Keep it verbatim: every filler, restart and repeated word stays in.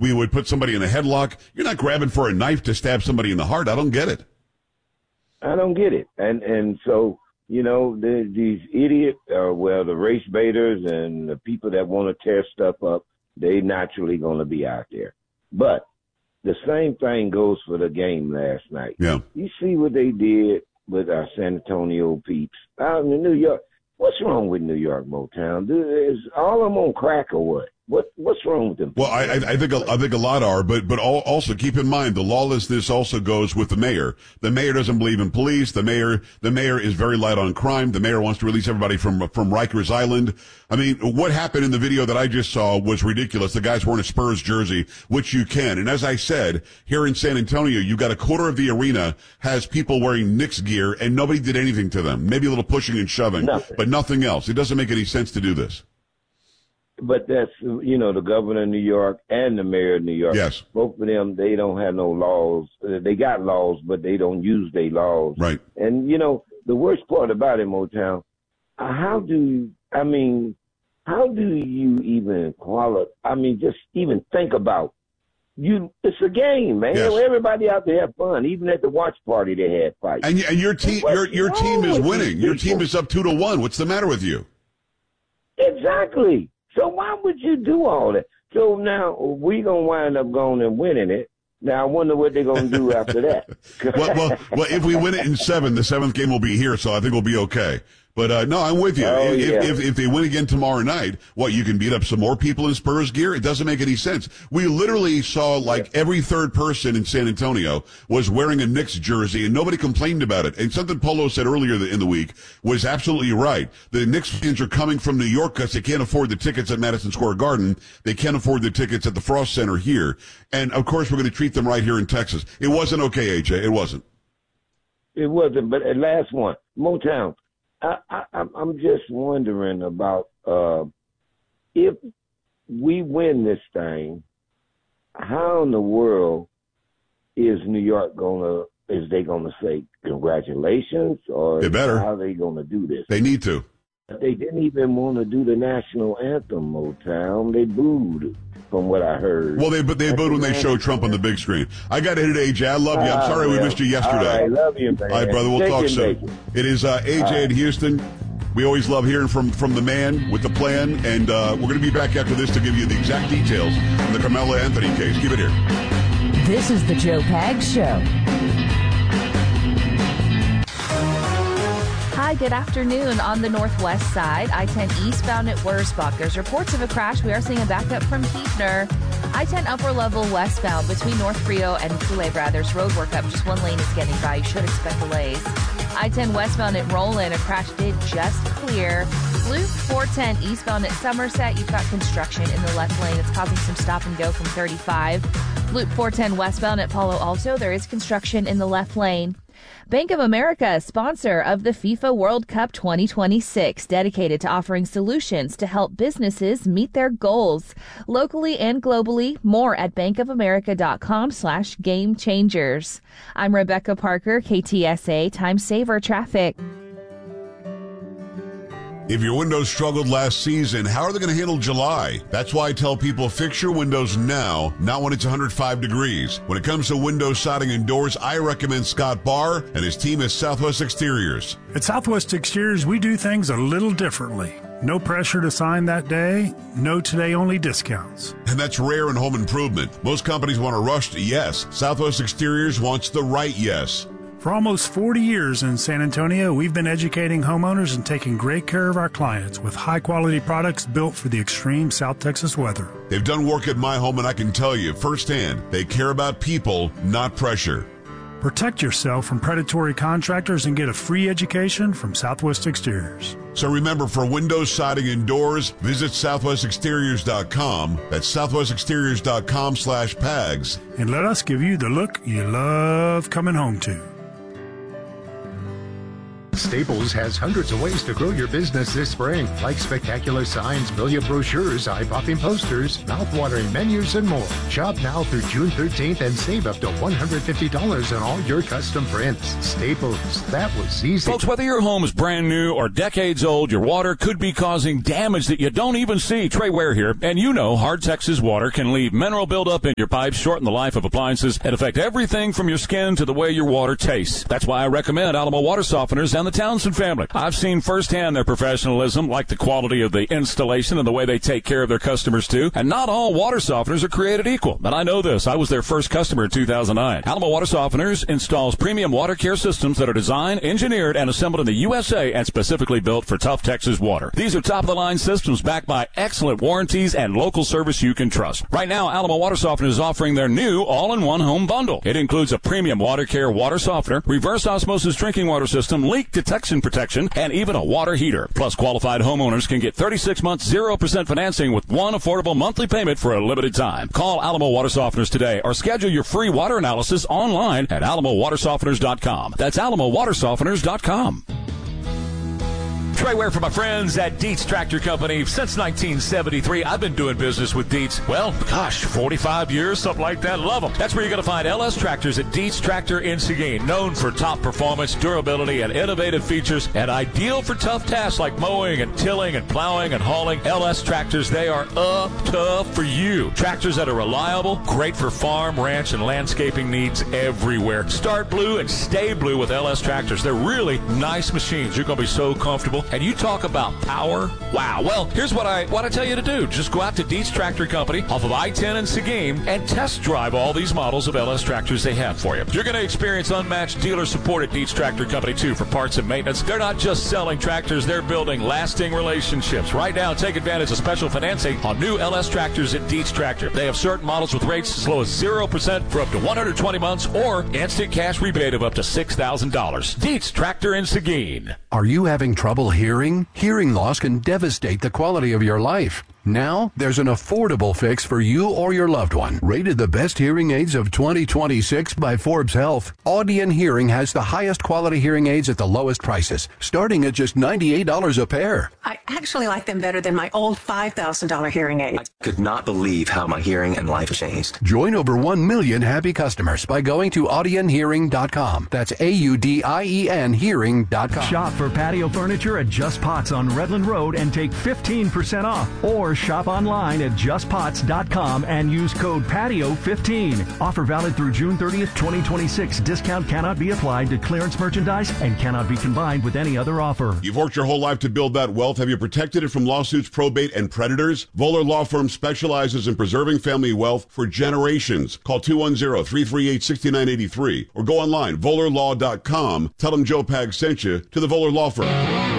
we would put somebody in a headlock. You're not grabbing for a knife to stab somebody in the heart. I don't get it. I don't get it. And and so, you know, the, these idiots, uh, well, the race baiters and the people that want to tear stuff up, they naturally going to be out there. But the same thing goes for the game last night. Yeah. You see what they did with our San Antonio peeps out in New York. What's wrong with New York Motown? Is all of them on crack or what? What what's wrong with them? Well, I, I think a, I think a lot are, but but also keep in mind the lawlessness also goes with the mayor. The mayor doesn't believe in police. The mayor the mayor is very light on crime. The mayor wants to release everybody from from Rikers Island. I mean, what happened in the video that I just saw was ridiculous. The guy's wearing a Spurs jersey, which you can. And as I said, here in San Antonio, you got a quarter of the arena has people wearing Knicks gear, and nobody did anything to them. Maybe a little pushing and shoving, nothing. But nothing else. It doesn't make any sense to do this. But that's, you know, the governor of New York and the mayor of New York. Yes. Both of them, they don't have no laws. They got laws, but they don't use their laws. Right. And, you know, the worst part about it, Motown, how do you, I mean, how do you even qualify? I mean, just even think about you. It's a game, man. Yes. Everybody out there have fun. Even at the watch party, they had fights. And, and your team, your your team is winning. Your team is up two to one. What's the matter with you? Exactly. So why would you do all that? So now we gonna wind up going and winning it. Now I wonder what they're gonna do after that. well, well, well, if we win it in seven, the seventh game will be here, so I think we'll be okay. But uh, no, I'm with you. Oh, if, yeah. if if they win again tomorrow night, what, you can beat up some more people in Spurs gear? It doesn't make any sense. We literally saw like every third person in San Antonio was wearing a Knicks jersey, and nobody complained about it. And something Polo said earlier in the week was absolutely right. The Knicks fans are coming from New York because they can't afford the tickets at Madison Square Garden. They can't afford the tickets at the Frost Center here. And of course, we're going to treat them right here in Texas. It wasn't okay, A J. It wasn't. It wasn't. But the last one, Motown. I, I, I'm just wondering about uh, if we win this thing, how in the world is New York gonna? Is they gonna say congratulations, or they better. How are they gonna do this? They need to. They didn't even want to do the national anthem, Motown. They booed, from what I heard. Well, they but they booed when they showed Trump on the big screen. I got to hit it, A J. I love you. I'm sorry we missed you yesterday. I love you, man. All right, brother. We'll Take talk it, soon. bacon. It is uh, A J right. in Houston. We always love hearing from, from the man with the plan, and uh, we're going to be back after this to give you the exact details on the Carmelo Anthony case. Keep it here. This is the Joe Pags Show. Hi, good afternoon. On the northwest side, I ten eastbound at Wurzbach. There's reports of a crash. We are seeing a backup from Hefner. I ten upper level westbound between North Frio and Culebra. There's road work up. Just one lane is getting by. You should expect delays. I ten westbound at Roland. A crash did just clear. Loop four ten eastbound at Somerset. You've got construction in the left lane. It's causing some stop and go from thirty-five. Loop four ten westbound at Palo Alto. There is construction in the left lane. Bank of America, sponsor of the FIFA World Cup twenty twenty-six, dedicated to offering solutions to help businesses meet their goals. Locally and globally, more at bankofamerica.com slash game changers. I'm Rebecca Parker, K T S A Time Saver Traffic. If your windows struggled last season, how are they going to handle July? That's why I tell people fix your windows now, not when it's one hundred five degrees. When it comes to windows, siding, and doors, I recommend Scott Barr and his team at Southwest Exteriors. At Southwest Exteriors, we do things a little differently. No pressure to sign that day, no today-only discounts. And that's rare in home improvement. Most companies want a rushed yes. Southwest Exteriors wants the right yes. For almost forty years in San Antonio, we've been educating homeowners and taking great care of our clients with high-quality products built for the extreme South Texas weather. They've done work at my home, and I can tell you firsthand, they care about people, not pressure. Protect yourself from predatory contractors and get a free education from Southwest Exteriors. So remember, for windows, siding, and doors, visit southwest exteriors dot com. That's southwest exteriors dot com slash pags. And let us give you the look you love coming home to. Staples has hundreds of ways to grow your business this spring, like spectacular signs, brilliant brochures, eye-popping posters, mouth-watering menus, and more. Shop now through June thirteenth and save up to one hundred fifty dollars on all your custom prints. Staples, that was easy. Folks, whether your home is brand new or decades old, your water could be causing damage that you don't even see. Trey Ware here, and you know Hard Texas water can leave mineral buildup in your pipes, shorten the life of appliances, and affect everything from your skin to the way your water tastes. That's why I recommend Alamo Water Softeners and the Townsend family. I've seen firsthand their professionalism, like the quality of the installation and the way they take care of their customers too. And not all water softeners are created equal. But I know this. I was their first customer in two thousand nine. Alamo Water Softeners installs premium water care systems that are designed, engineered, and assembled in the U S A and specifically built for tough Texas water. These are top-of-the-line systems backed by excellent warranties and local service you can trust. Right now, Alamo Water Softeners is offering their new all-in-one home bundle. It includes a premium water care water softener, reverse osmosis drinking water system, leak detection protection, and even a water heater. Plus, qualified homeowners can get thirty-six months, zero percent financing with one affordable monthly payment for a limited time. Call Alamo Water Softeners today or schedule your free water analysis online at alamo water softeners dot com. That's alamo water softeners dot com. Trey Ware for my friends at Dietz Tractor Company. Since nineteen seventy-three, I've been doing business with Dietz. Well, gosh, forty-five years, something like that. Love them. That's where you're going to find L S Tractors at Dietz Tractor in Seguin. Known for top performance, durability, and innovative features, and ideal for tough tasks like mowing and tilling and plowing and hauling. L S Tractors, they are up tough for you. Tractors that are reliable, great for farm, ranch, and landscaping needs everywhere. Start blue and stay blue with L S Tractors. They're really nice machines. You're going to be so comfortable. And you talk about power. Wow. Well, here's what I what I tell you to do. Just go out to Dietz Tractor Company off of I ten in Seguin and test drive all these models of L S tractors they have for you. You're going to experience unmatched dealer support at Dietz Tractor Company, too, for parts and maintenance. They're not just selling tractors. They're building lasting relationships. Right now, take advantage of special financing on new L S tractors at Dietz Tractor. They have certain models with rates as low as zero percent for up to one hundred twenty months or instant cash rebate of up to six thousand dollars. Dietz Tractor in Seguin. Are you having trouble hearing? Hearing loss can devastate the quality of your life. Now, there's an affordable fix for you or your loved one. Rated the best hearing aids of twenty twenty-six by Forbes Health, Audion Hearing has the highest quality hearing aids at the lowest prices, starting at just ninety-eight dollars a pair. I actually like them better than my old five thousand dollars hearing aid. I could not believe how my hearing and life changed. Join over one million happy customers by going to audion hearing dot com. That's A U D I E N hearing dot com. Shop for patio furniture at Just Pots on Redland Road and take fifteen percent off. Or shop online at just pots dot com and use code patio fifteen. Offer valid through June thirtieth, twenty twenty-six. Discount cannot be applied to clearance merchandise and cannot be combined with any other offer. You've worked your whole life to build that wealth. Have you protected it from lawsuits, probate, and predators? Voller Law Firm specializes in preserving family wealth for generations. Call two one zero, three three eight, six nine eight three or go online, voller law dot com. Tell them Joe Pag sent you to the Voller Law Firm.